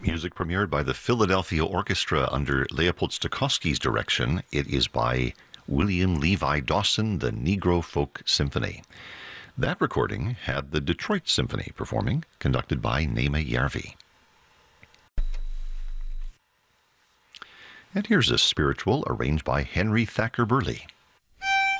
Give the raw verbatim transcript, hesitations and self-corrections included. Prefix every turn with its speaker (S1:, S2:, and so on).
S1: Music premiered by the Philadelphia Orchestra under Leopold Stokowski's direction. It is by William Levi Dawson, the Negro Folk Symphony. That recording had the Detroit Symphony performing, conducted by Nema Järvi. And here's a spiritual arranged by Henry Thacker Burley.